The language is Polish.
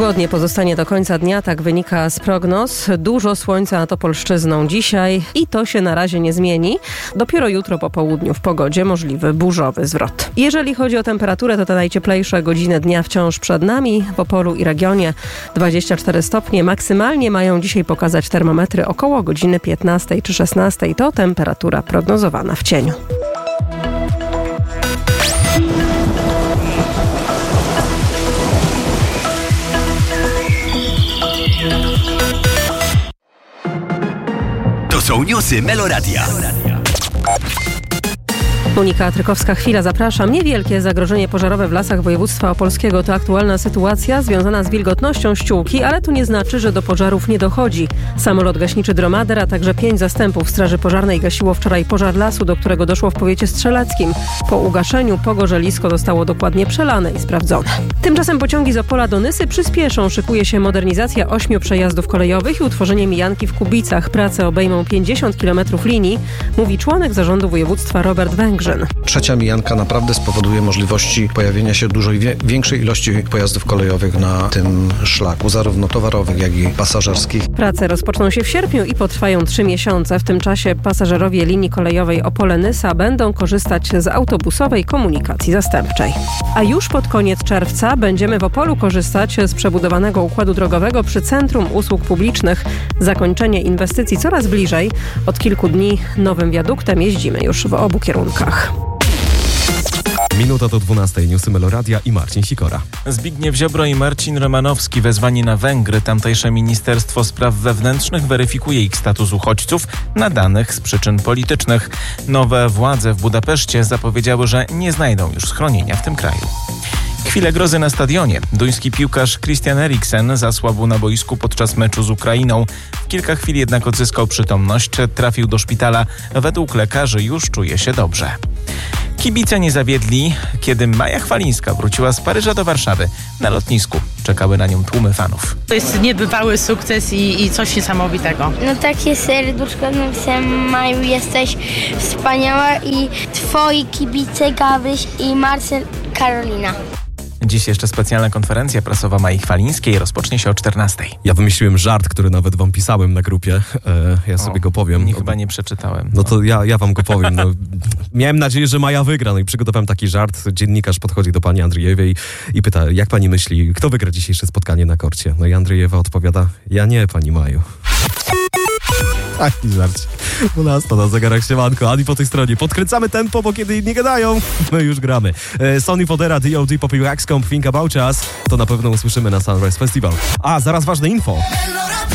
Pogodnie pozostanie do końca dnia, tak wynika z prognoz. Dużo słońca nad Opolszczyzną dzisiaj i to się na razie nie zmieni. Dopiero jutro po południu w pogodzie możliwy burzowy zwrot. Jeżeli chodzi o temperaturę, to te najcieplejsze godziny dnia wciąż przed nami. W Opolu i regionie 24 stopnie. Maksymalnie mają dzisiaj pokazać termometry około godziny 15 czy 16. To temperatura prognozowana w cieniu. To są newsy Meloradia. Monika Trykowska-Chwila, zapraszam. Niewielkie zagrożenie pożarowe w lasach województwa opolskiego to aktualna sytuacja związana z wilgotnością ściółki, ale to nie znaczy, że do pożarów nie dochodzi. Samolot gaśniczy Dromader, a także 5 zastępów Straży Pożarnej gasiło wczoraj pożar lasu, do którego doszło w powiecie strzeleckim. Po ugaszeniu pogorzelisko zostało dokładnie przelane i sprawdzone. Tymczasem pociągi z Opola do Nysy przyspieszą. Szykuje się modernizacja 8 przejazdów kolejowych i utworzenie mijanki w Kubicach. Prace obejmą 50 km linii, mówi członek zarządu województwa Robert Węgrzyn. Trzecia mijanka naprawdę spowoduje możliwości pojawienia się dużo większej ilości pojazdów kolejowych na tym szlaku, zarówno towarowych, jak i pasażerskich. Prace rozpoczną się w sierpniu i potrwają 3 miesiące. W tym czasie pasażerowie linii kolejowej Opole-Nysa będą korzystać z autobusowej komunikacji zastępczej. A już pod koniec czerwca będziemy w Opolu korzystać z przebudowanego układu drogowego przy Centrum Usług Publicznych. Zakończenie inwestycji coraz bliżej. Od kilku dni nowym wiaduktem jeździmy już w obu kierunkach. Minuta do 12. Newsy Meloradia i Marcin Sikora. Zbigniew Ziobro i Marcin Romanowski wezwani na Węgry. Tamtejsze Ministerstwo Spraw Wewnętrznych weryfikuje ich status uchodźców nadanych z przyczyn politycznych. Nowe władze w Budapeszcie zapowiedziały, że nie znajdą już schronienia w tym kraju. Chwilę grozy na stadionie. Duński piłkarz Christian Eriksen zasłabł na boisku podczas meczu z Ukrainą. W kilka chwil jednak odzyskał przytomność, trafił do szpitala. Według lekarzy już czuje się dobrze. Kibice nie zawiedli, kiedy Maja Chwalińska wróciła z Paryża do Warszawy. Na lotnisku czekały na nią tłumy fanów. To jest niebywały sukces i coś niesamowitego. No takie serduszko napisałem: Maju, jesteś wspaniała, i twoi kibice Gabryś i Marcel, Karolina. Dziś jeszcze specjalna konferencja prasowa Mai Chwalińskiej rozpocznie się o 14:00. Ja wymyśliłem żart, który nawet wam pisałem na grupie. Ja sobie go powiem. Chyba nie przeczytałem. No to ja wam go powiem. No, miałem nadzieję, że Maja wygra. No i przygotowałem taki żart. Dziennikarz podchodzi do pani Andrzejewej i pyta, jak pani myśli, kto wygra dzisiejsze spotkanie na korcie? No i Andrzejewa odpowiada: ja nie, pani Maju. Taki żart. 12 na zegarach, siemanko. Ani po tej stronie. Podkręcamy tempo, bo kiedy inni gadają, my już gramy. Sonny Fodera, D.O.D. Popił Axcomb, Think About Us. To na pewno usłyszymy na Sunrise Festival. A, zaraz ważne info.